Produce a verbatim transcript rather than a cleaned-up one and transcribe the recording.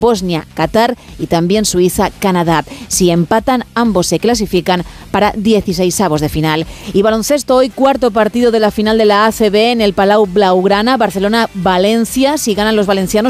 Bosnia, Qatar y también Suiza, Canadá. Si empatan, ambos se clasifican para dieciseisavos de final. Y baloncesto, hoy cuarto partido de la final de la A C B en el Palau Blaugrana, Barcelona-Valencia. Si ganan los valencianos,